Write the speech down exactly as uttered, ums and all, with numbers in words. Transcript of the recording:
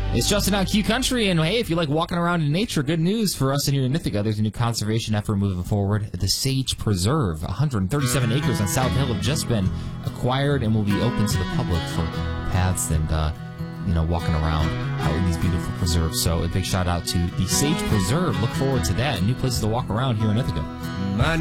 It's Justin on Q Country, and hey, if you like walking around in nature, good news for us in here in Ithaca. There's a new conservation effort moving forward. The Sage Preserve, one hundred thirty-seven acres on South Hill, have just been acquired and will be open to the public for paths and, uh, you know, walking around out in these beautiful preserves. So a big shout out to the Sage Preserve. Look forward to that. New places to walk around here in Ithaca.